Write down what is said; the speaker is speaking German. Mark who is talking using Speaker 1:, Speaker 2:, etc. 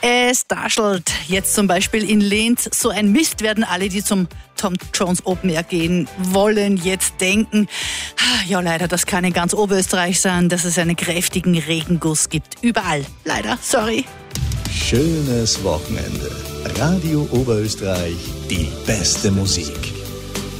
Speaker 1: Es daschelt jetzt zum Beispiel in Linz. So ein Mist werden alle, die zum Tom Jones Open Air gehen wollen, jetzt denken. Ja, leider, das kann in ganz Oberösterreich sein, dass es einen kräftigen Regenguss gibt. Überall. Leider, sorry.
Speaker 2: Schönes Wochenende. Radio Oberösterreich, die beste Musik.